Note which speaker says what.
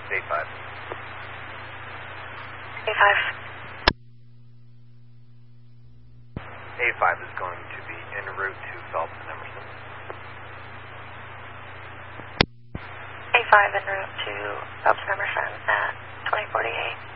Speaker 1: A5.
Speaker 2: A5.
Speaker 1: A5 is going to be en route to Phelps and Emerson.
Speaker 2: A5 en route to Phelps and Emerson at 2048.